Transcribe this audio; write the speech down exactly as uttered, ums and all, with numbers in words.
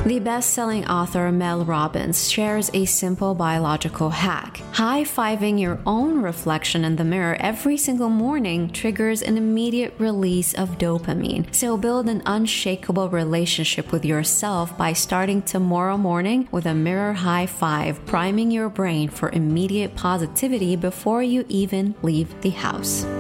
The best-selling author Mel Robbins shares a simple biological hack. High-fiving your own reflection in the mirror every single morning triggers an immediate release of dopamine. So build an unshakable relationship with yourself by starting tomorrow morning with a mirror high five, priming your brain for immediate positivity before you even leave the house.